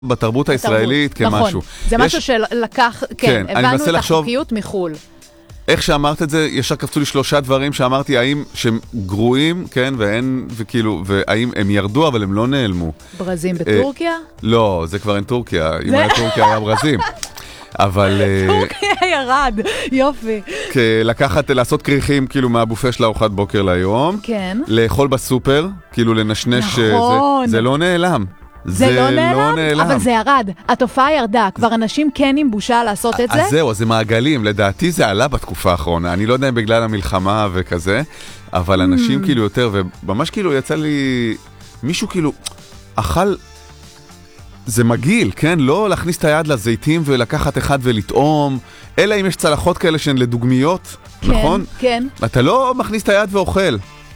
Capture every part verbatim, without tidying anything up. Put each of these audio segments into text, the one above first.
בתרבות הישראלית כמשהו. נכון, זה משהו שלקח, כן, הבנו את החוקיות מחול. איך שאמרת את זה, ישר קפצו לי שלושה דברים שאמרתי, האם שהם גרועים, כן, ואין, וכאילו, והאם הם ירדו, אבל הם לא נעלמו. ברזים בטורקיה? לא, זה כבר אין טורקיה. אם היה טורקיה, היה ברזים. אבל... טורקיה ירד, יופי. לקחת, לעשות קריחים, כאילו, מהבופה של ארוחת בוקר להיום. כן. לאכול בסופר, כאילו, לנשנש... נכון. זה לא נעלם. זה לא נעלם, אבל זה ירד. התופעה ירדה. כבר אנשים כן עם בושה לעשות את זה? אז זהו, זה מעגלים. לדעתי זה עלה בתקופה האחרונה. אני לא יודע אם בגלל המלחמה וכזה, אבל אנשים כאילו יותר, וממש כאילו יצא לי... מישהו כאילו אכל... זה מגיל, כן? לא להכניס את היד לזיתים ולקחת אחד ולטעום, אלא אם יש צלחות כאלה שהן לדוגמיות, נכון? כן, כן. אתה לא מכניס את היד ואוכל.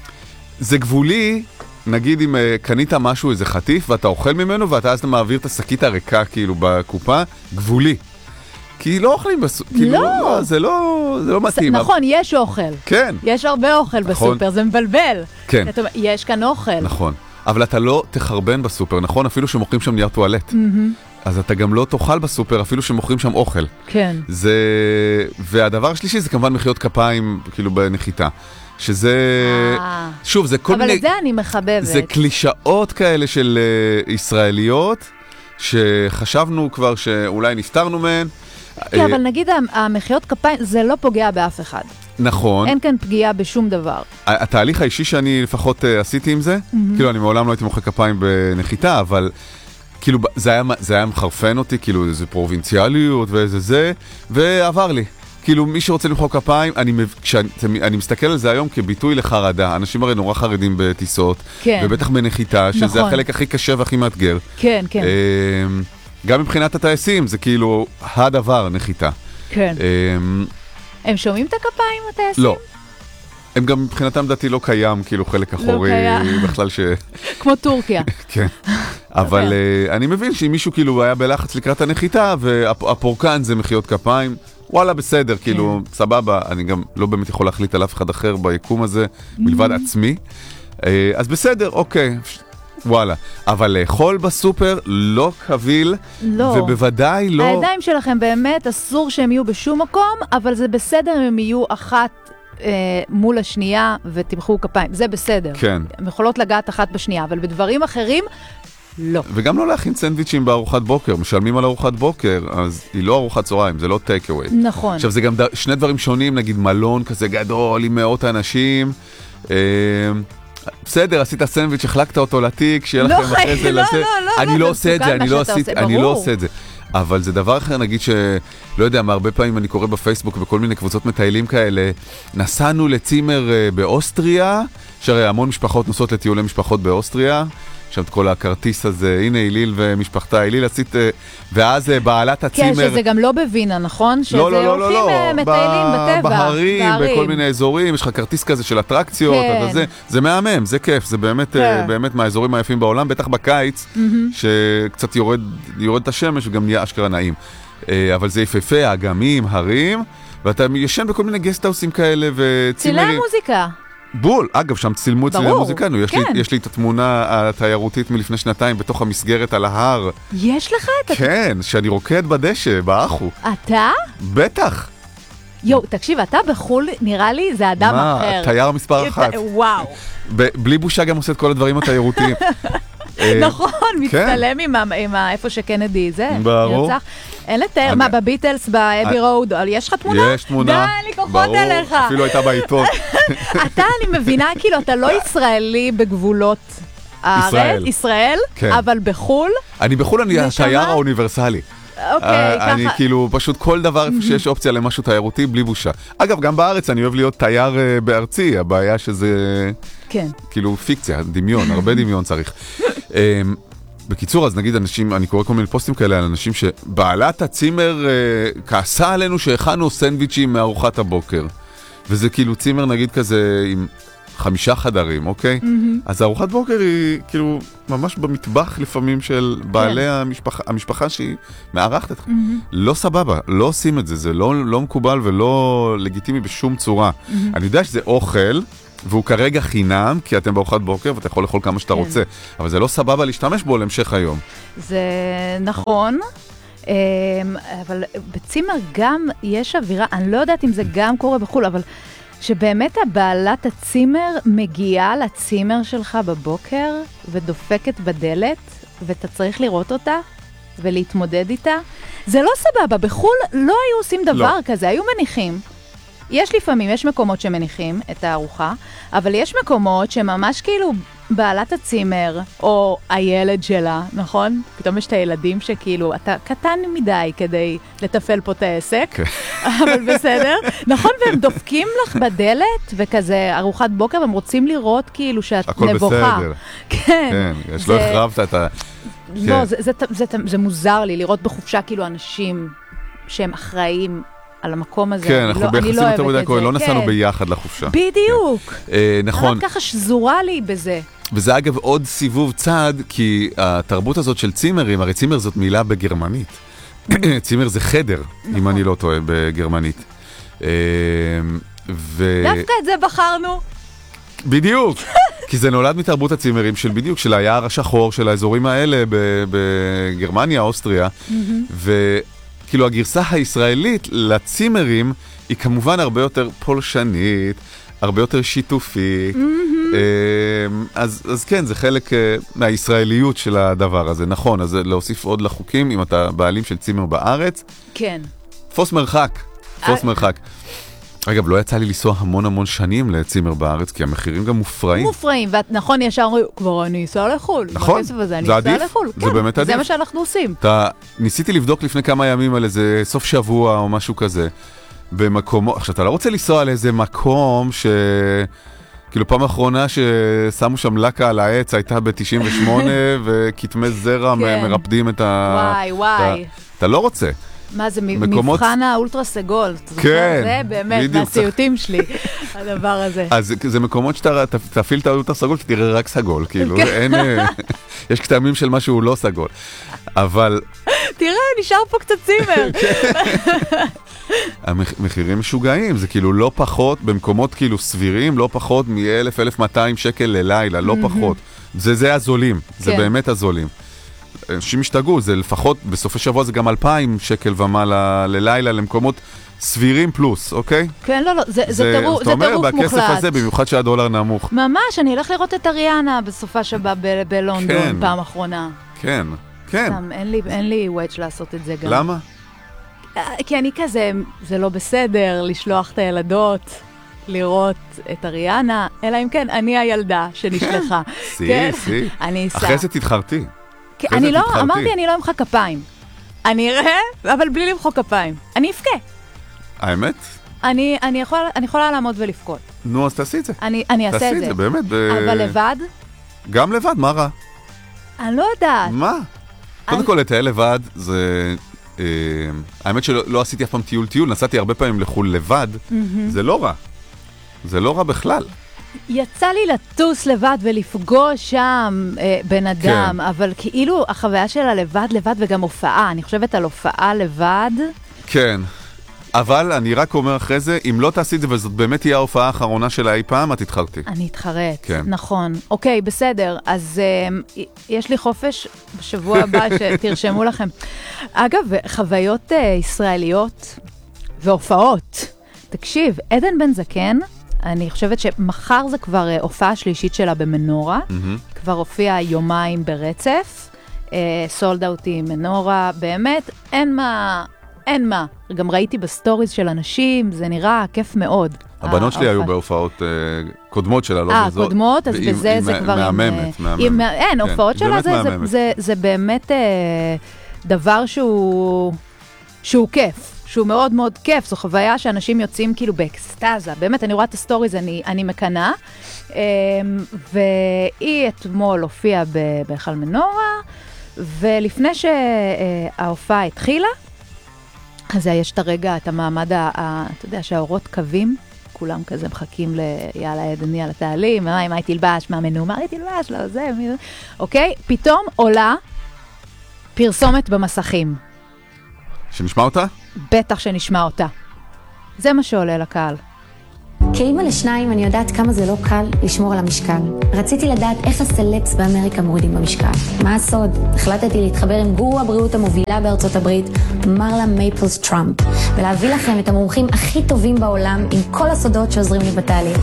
זה גבולי... נגיד אם uh, קנית משהו, איזה חטיף, ואתה אוכל ממנו, ואתה אז מעביר את השקית הריקה, כאילו, בקופה, גבולי. כי לא אוכלים בסופר. לא. כאילו, לא, זה לא, זה לא מתאים. נכון, אבל... יש אוכל. כן. יש הרבה אוכל נכון. בסופר, זה מבלבל. כן. אתה... יש כאן אוכל. נכון. אבל אתה לא תחרבן בסופר, נכון? אפילו שמוכרים שם נייר טואלט. Mm-hmm. אז אתה גם לא תאכל בסופר, אפילו שמוכרים שם אוכל. כן. זה... והדבר השלישי זה כמובן מחיאות כפיים, כאילו, בנחיתה. שזה, שוב, זה כל אבל מיני... אבל את זה אני מחבבת. זה קלישאות כאלה של uh, ישראליות, שחשבנו כבר שאולי נפטרנו מהן. כן, אבל נגיד המחיאות כפיים, זה לא פוגע באף אחד. נכון. אין כאן פגיעה בשום דבר. התהליך האישי שאני לפחות uh, עשיתי עם זה, כאילו אני מעולם לא הייתי מוחא כפיים בנחיתה, אבל כאילו זה היה, זה היה מחרפן אותי, כאילו איזה פרובינציאליות ואיזה זה, ועבר לי. כאילו, מי שרוצה למחוא כפיים, אני, כשאני, אני מסתכל על זה היום כביטוי לחרדה. אנשים הרי נורא חרדים בטיסות, כן. ובטח בנחיתה, שזה נכון. החלק הכי קשה והכי מאתגר. כן, כן. גם מבחינת הטייסים, זה כאילו הדבר, נחיתה. כן. הם שומעים את הכפיים, הטייסים? לא. הם גם מבחינתם דעתי לא קיים, כאילו חלק אחורי, לא בכלל ש... כמו טורקיה. כן. אבל אני מבין שאם מישהו כאילו היה בלחץ לקראת הנחיתה, והפורקן זה מחיאות כפיים, וואלה, בסדר, כאילו, סבבה, אני גם לא באמת יכול להחליט על אף אחד אחר ביקום הזה, מלבד עצמי. אז בסדר, אוקיי, וואלה. אבל לאכול בסופר לא קביל, ובוודאי לא... הידיים שלכם באמת אסור שהם יהיו בשום מקום, אבל זה בסדר אם הם יהיו אחת מול השנייה ותמחאו כפיים. זה בסדר. כן. הם יכולות לגעת אחת בשנייה, אבל בדברים אחרים... לא. וגם לא להכין סנדוויצ'ים בארוחת בוקר, משלמים על ארוחת בוקר, אז היא לא ארוחת צהריים, זה לא טייק אווי. נכון. עכשיו זה גם ד... שני דברים שונים, נגיד מלון כזה גדול עם מאות אנשים, אה... בסדר, עשית סנדוויץ', החלקת אותו לתיק, שיהיה לכם אחרי זה לזה. לא, לא, לא, אני לא עושה את זה, אני לא עשיתי, אני לא עושה את זה. אבל זה דבר אחר, נגיד שלא יודע, מהרבה פעמים אני קורא בפייסבוק בכל מיני קבוצות מטיילים כאלה, נסענו לצימר באוסטריה, שהרי המון משפחות נוסעות לטיולי משפחות באוסטריה, שם את כל הכרטיס הזה, הנה איליל ומשפחתה, איליל עשית, ואז בעלת הצימר... כן, שזה גם לא בווינה, נכון? שזה לא, לא, לא, לא, הולכים מטיילים בטבע. בהרים, בכל מיני אזורים, יש לך כרטיס כזה של אטרקציות, זה, זה מהמם, זה כיף, זה באמת, באמת מהאזורים היפים בעולם, בטח בקיץ, שקצת יורד, יורד את השמש וגם נהיה אשכרה נעים. אבל זה יפהפה, אגמים, הרים, ואתה ישן בכל מיני גסטהאוסים כאלה וצימרים. צילי מוזיקה. בול, אגב, שם צילמו אצלי המוזיקנו, יש, כן. לי, יש לי את התמונה התיירותית מלפני שנתיים בתוך המסגרת על ההר. יש לך את זה? כן, שאני רוקד בדשא, באחו. אתה? בטח. יו, תקשיב, אתה בחול, נראה לי, זה אדם מה, אחר. מה, תייר מספר אחת. וואו. ב- בלי בושה גם עושה את כל הדברים התיירותיים. נכון, מצטלם עם איפה שקנדי זה. ברור. אין לתאר, מה, בביטלס, באבי רוד, יש לך תמונה? יש תמונה. די, אין לי כוחות אליך. ברור, אפילו הייתה בעיתון. אתה, אני מבינה, כאילו, אתה לא ישראלי בגבולות הארץ, ישראל, אבל בחול. אני בחול, אני התייר האוניברסלי. אוקיי, ככה. אני כאילו, פשוט כל דבר איפה שיש אופציה למשהו תיירותי, בלי בושה. אגב, גם בארץ אני אוהב להיות תייר בארצי, הבעיה שזה... כן. כאילו פיקציה, דמיון, הרבה דמיון צריך. בקיצור, אז נגיד אנשים, אני קורא כל מיני פוסטים כאלה על אנשים שבעלת הצימר אה, כעסה עלינו שהכנו סנדוויצ'ים מארוחת הבוקר. וזה כאילו צימר נגיד כזה עם חמישה חדרים, אוקיי? Mm-hmm. אז ארוחת בוקר היא כאילו ממש במטבח לפעמים של בעלי yeah. המשפחה, המשפחה שהיא מארחת את... Mm-hmm. לא סבבה, לא עושים את זה, זה לא, לא מקובל ולא לגיטימי בשום צורה. Mm-hmm. אני יודע שזה אוכל, והוא כרגע חינם, כי אתם בארוחת בוקר, ואתה יכול לאכול כמה שאתה כן. רוצה, אבל זה לא סבבה להשתמש בו להמשך היום. זה נכון, אבל בצימר גם יש אווירה, אני לא יודעת אם זה גם קורה בחול, אבל שבאמת הבעלת הצימר מגיעה לצימר שלך בבוקר, ודופקת בדלת, ואתה צריך לראות אותה, ולהתמודד איתה. זה לא סבבה, בחול לא היו עושים דבר לא. כזה, היו מניחים. יש לפעמים, יש מקומות שמניחים את הארוחה, אבל יש מקומות שממש כאילו בעלת הצימר, או הילד שלה, נכון? פתאום יש את הילדים שכאילו, אתה קטן מדי כדי לטפל פה את העסק, אבל בסדר. נכון, והם דופקים לך בדלת, וכזה ארוחת בוקר, והם רוצים לראות כאילו שאת הכל נבוכה. בסדר. כן. כן, יש לא החרבת את ה... לא, זה, זה, זה, זה, זה מוזר לי לראות בחופשה כאילו אנשים שהם אחראים על המקום הזה. כן, אנחנו ביחסים יותר מדי קוראים, לא נסענו ביחד לחופשה. בדיוק. נכון. רק ככה שזורה לי בזה. וזה אגב עוד סיבוב צד, כי התרבות הזאת של צימרים, הרי צימר זאת מילה בגרמנית. צימר זה חדר, אם אני לא טועה, בגרמנית. דווקא את זה בחרנו. בדיוק. כי זה נולד מתרבות הצימרים של בדיוק, של היער השחור, של האזורים האלה בגרמניה, אוסטריה, וכאילו הגרסה הישראלית לצימרים היא כמובן הרבה יותר פולשנית, הרבה יותר שיתופית, אז, אז כן, זה חלק מהישראליות של הדבר הזה, נכון, אז להוסיף עוד לחוקים, אם אתה בעלים של צימר בארץ, כן. תפוס מרחק, תפוס מרחק. אגב, לא יצא לי לנסוע המון המון שנים לצימר בארץ, כי המחירים גם מופרעים. מופרעים, ונכון, ישר אומרים, כבר אני אסע לחול. נכון, הזה, זה עדיף, לחול. זה כן, באמת עדיף. זה מה שאנחנו עושים. אתה, ניסיתי לבדוק לפני כמה ימים על איזה סוף שבוע או משהו כזה, במקום, עכשיו, אתה לא רוצה לנסוע על איזה מקום ש... כאילו פעם האחרונה ששמו שם לקה על העץ הייתה ב-תשעים ושמונה, וכתמי זרע מרפדים את ה... וואי, וואי. אתה לא רוצה. מה זה, מבחן האולטרה סגול. כן. זה באמת מהסיוטים שלי, הדבר הזה. אז זה מקומות שאתה תפעיל את האולטרה סגול, תראה רק סגול, כאילו, אין... יש כתמים של משהו לא סגול. אבל... תראה, נשאר פה קצת צימר. המחירים משוגעים, זה כאילו לא פחות, במקומות כאילו סבירים, לא פחות מ-אלף עד אלף מאתיים שקל ללילה, לא פחות. זה זה הזולים, זה באמת הזולים. אנשים משתגעו, זה לפחות, בסופי שבוע זה גם אלפיים שקל ומעלה ללילה, למקומות סבירים פלוס, אוקיי? כן, לא, לא, זה, זה, זה טירוף מוחלט. זאת אומרת, בכסף הזה, במיוחד שהדולר נמוך. ממש, אני אלך לראות את אריאנה בסופה שבא ב- בלונדון, כן. פעם אחרונה. כן, כן. סתם, אין לי, אין לי ווייץ' לעשות את זה גם. למה? כי אני כזה, זה לא בסדר לשלוח את הילדות לראות את אריאנה, אלא אם כן, אני הילדה שנשלחה. סי, כן? סי. אני אסע. אחרי זה תתחרתי. אני לא, אמרתי, אני לא אמחא כפיים. אני אראה, אבל בלי למחוא כפיים. אני אפקה. האמת? אני, אני יכולה, אני יכולה לעמוד ולפקות. נו, אז תעשי את זה. אני, אני אעשה את זה. תעשי את זה, באמת. אבל לבד? גם לבד, מה רע? אני לא יודעת. מה? קודם כל, לטייל לבד, זה... האמת שלא עשיתי אף פעם טיול טיול, נסעתי הרבה פעמים לחול לבד, זה לא רע. זה לא רע בכלל. יצא לי לטוס לבד ולפגוש שם אה, בן אדם, כן. אבל כאילו החוויה שלה לבד לבד וגם הופעה, אני חושבת על הופעה לבד. כן, אבל אני רק אומר אחרי זה, אם לא תעשי את זה וזאת באמת תהיה ההופעה האחרונה שלה אי פעם, את תתחרתי. אני אתחרט, כן. נכון. אוקיי, בסדר, אז אה, יש לי חופש בשבוע הבא שתרשמו לכם. אגב, חוויות אה, ישראליות והופעות. תקשיב, עדן בן זקן, אני חושבת שמחר זה כבר uh, הופעה שלישית שלה במנורה, mm-hmm. כבר הופיע יומיים ברצף, סולד אאוטי מנורה, באמת, אין מה, אין מה. גם ראיתי בסטוריז של אנשים, זה נראה כיף מאוד. הבנות שלי היו בהופעות uh, קודמות שלה, לא בזאת. אה, קודמות, אז בזה זה כבר... מהממת, מהממת. אין, הופעות שלה זה באמת דבר שהוא כיף. שהוא מאוד מאוד כיף, זו חוויה שאנשים יוצאים כאילו באקסטאזה, באמת, אני רואה את הסטוריז, אני, אני מקנה, והיא אתמול הופיעה בהיכל מנורה, ולפני שההופעה התחילה, אז יש את הרגע, את המעמד, אתה יודע, שהאורות קווים, כולם כזה מחכים ליאללה עדני על התעלים, מה, מה היא תלבש, מה המנוע, מה היא תלבש, לא, זה, אוקיי? פתאום עולה פרסומת במסכים. שנשמע אותה? בטח שנשמע אותה. זה מה שעולה לקהל. כאימא לשניים אני יודעת כמה זה לא קל לשמור על המשקל. רציתי לדעת איך הסלבס באמריקה מורידים במשקל. מה הסוד? החלטתי להתחבר עם גורו הבריאות המובילה בארצות הברית, מרלה מייפלס טראמפ, ולהביא לכם את המומחים הכי טובים בעולם עם כל הסודות שעוזרים לי בתהליך.